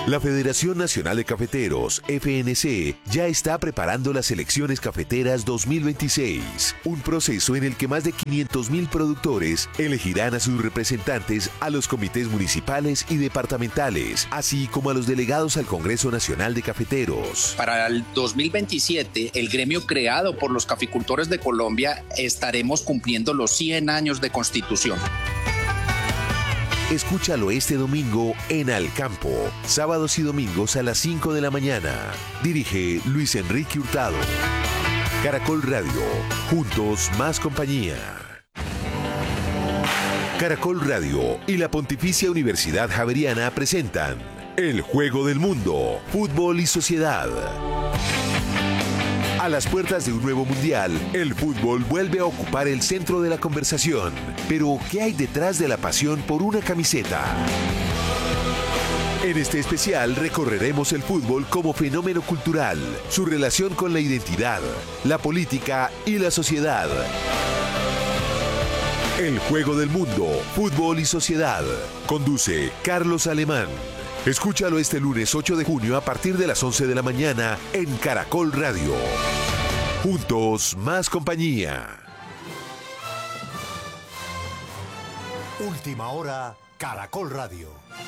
La Federación Nacional de Cafeteros, FNC, ya está preparando las elecciones cafeteras 2026, un proceso en el que más de 500.000 productores elegirán a sus representantes a los comités municipales y departamentales, así como a los delegados al Congreso Nacional de Cafeteros. Para el 2027, el gremio creado por los caficultores de Colombia estaremos cumpliendo los 100 años de constitución. Escúchalo este domingo en Al Campo, sábados y domingos a las 5 de la mañana. Dirige Luis Enrique Hurtado. Caracol Radio, juntos más compañía. Caracol Radio y la Pontificia Universidad Javeriana presentan El Juego del Mundo, Fútbol y Sociedad. A las puertas de un nuevo mundial, el fútbol vuelve a ocupar el centro de la conversación. Pero, ¿qué hay detrás de la pasión por una camiseta? En este especial recorreremos el fútbol como fenómeno cultural, su relación con la identidad, la política y la sociedad. El Juego del Mundo, Fútbol y Sociedad. Conduce Carlos Alemán. Escúchalo este lunes 8 de junio a partir de las 11 de la mañana en Caracol Radio. Juntos, más compañía. Última hora, Caracol Radio.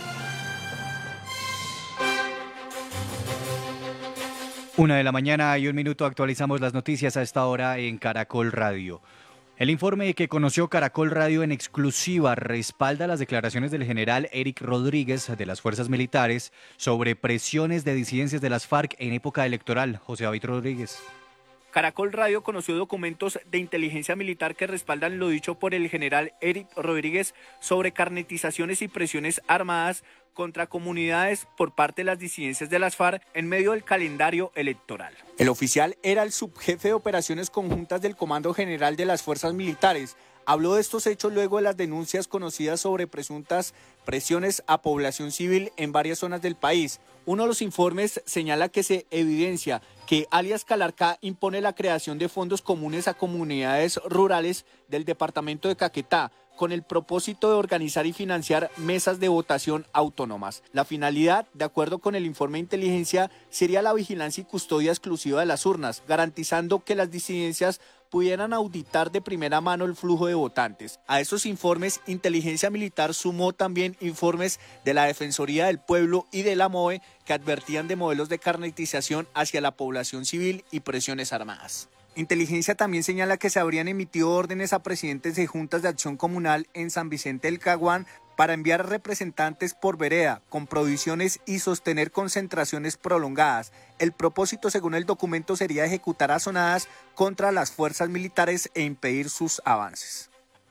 Una de la mañana y un minuto, actualizamos las noticias a esta hora en Caracol Radio. El informe que conoció Caracol Radio en exclusiva respalda las declaraciones del general Eric Rodríguez de las Fuerzas Militares sobre presiones de disidencias de las FARC en época electoral. José David Rodríguez. Caracol Radio conoció documentos de inteligencia militar que respaldan lo dicho por el general Eric Rodríguez sobre carnetizaciones y presiones armadas contra comunidades por parte de las disidencias de las FARC en medio del calendario electoral. El oficial era el subjefe de operaciones conjuntas del Comando General de las Fuerzas Militares. Habló de estos hechos luego de las denuncias conocidas sobre presuntas presiones a población civil en varias zonas del país. Uno de los informes señala que se evidencia que alias Calarcá impone la creación de fondos comunes a comunidades rurales del departamento de Caquetá, con el propósito de organizar y financiar mesas de votación autónomas. La finalidad, de acuerdo con el informe de inteligencia, sería la vigilancia y custodia exclusiva de las urnas, garantizando que las disidencias pudieran auditar de primera mano el flujo de votantes. A esos informes, Inteligencia Militar sumó también informes de la Defensoría del Pueblo y de la MOE que advertían de modelos de carnetización hacia la población civil y presiones armadas. Inteligencia también señala que se habrían emitido órdenes a presidentes de juntas de acción comunal en San Vicente del Caguán para enviar representantes por vereda, con provisiones y sostener concentraciones prolongadas. El propósito, según el documento, sería ejecutar azonadas contra las fuerzas militares e impedir sus avances.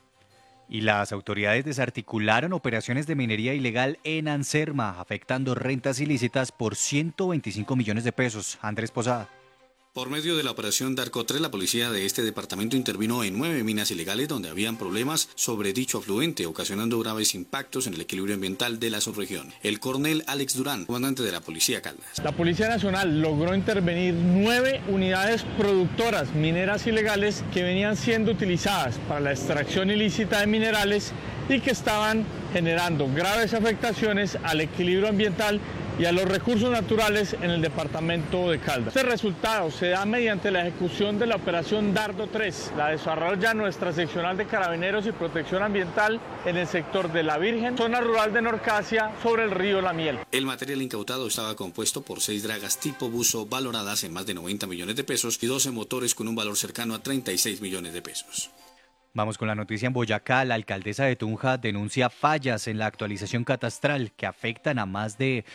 Y las autoridades desarticularon operaciones de minería ilegal en Anserma, afectando rentas ilícitas por 125 millones de pesos. Andrés Posada. Por medio de la operación Darko 3, la policía de este departamento intervino en 9 minas ilegales donde habían problemas sobre dicho afluente, ocasionando graves impactos en el equilibrio ambiental de la subregión. El coronel Alex Durán, comandante de la Policía Caldas. La Policía Nacional logró intervenir 9 unidades productoras mineras ilegales que venían siendo utilizadas para la extracción ilícita de minerales y que estaban generando graves afectaciones al equilibrio ambiental y a los recursos naturales en el departamento de Caldas. Este resultado se da mediante la ejecución de la operación Dardo 3. La desarrolla nuestra seccional de Carabineros y Protección Ambiental en el sector de La Virgen, zona rural de Norcasia, sobre el río La Miel. El material incautado estaba compuesto por 6 dragas tipo buzo valoradas en más de 90 millones de pesos y 12 motores con un valor cercano a 36 millones de pesos. Vamos con la noticia en Boyacá. La alcaldesa de Tunja denuncia fallas en la actualización catastral que afectan a más de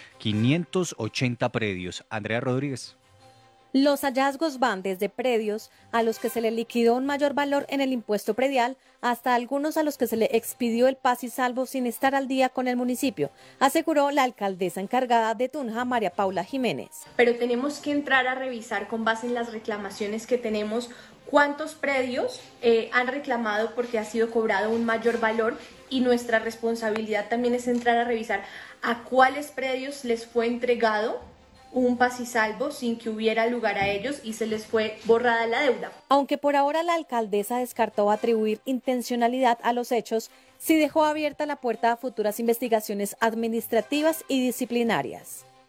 580 predios. Andrea Rodríguez. Los hallazgos van desde predios a los que se le liquidó un mayor valor en el impuesto predial hasta algunos a los que se le expidió el paz y salvo sin estar al día con el municipio, aseguró la alcaldesa encargada de Tunja, María Paula Jiménez. Pero tenemos que entrar a revisar con base en las reclamaciones que tenemos cuántos predios han reclamado porque ha sido cobrado un mayor valor y nuestra responsabilidad también es entrar a revisar a cuáles predios les fue entregado un paz y salvo sin que hubiera lugar a ellos y se les fue borrada la deuda. Aunque por ahora la alcaldesa descartó atribuir intencionalidad a los hechos, sí dejó abierta la puerta a futuras investigaciones administrativas y disciplinarias.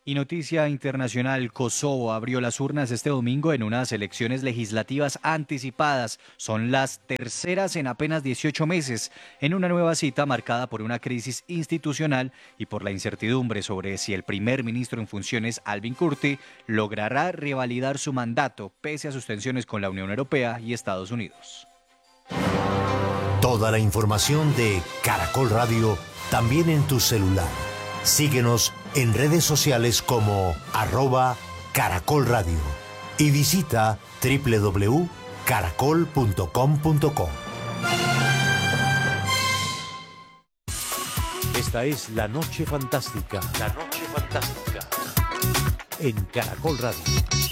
Y noticia internacional, Kosovo abrió las urnas este domingo en unas elecciones legislativas anticipadas. Son las terceras en apenas 18 meses, en una nueva cita marcada por una crisis institucional y por la incertidumbre sobre si el primer ministro en funciones, Albin Kurti, logrará revalidar su mandato pese a sus tensiones con la Unión Europea y Estados Unidos. Toda la información de Caracol Radio también en tu celular. Síguenos en redes sociales como @Caracol Radio y visita www.caracol.com.co. Esta es La Noche Fantástica. La Noche Fantástica. En Caracol Radio.